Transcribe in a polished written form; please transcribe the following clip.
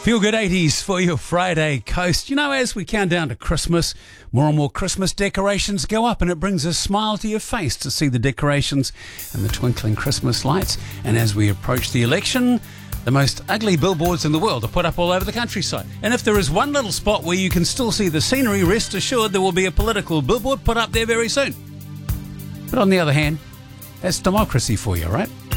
Feel good 80s for your Friday coast. You know, as we count down to Christmas, more and more Christmas decorations go up, and it brings a smile to your face to see the decorations and the twinkling Christmas lights. And as we approach the election, the most ugly billboards in the world are put up all over the countryside. And if there is one little spot where you can still see the scenery, rest assured there will be a political billboard put up there very soon. But on the other hand, that's democracy for you, right?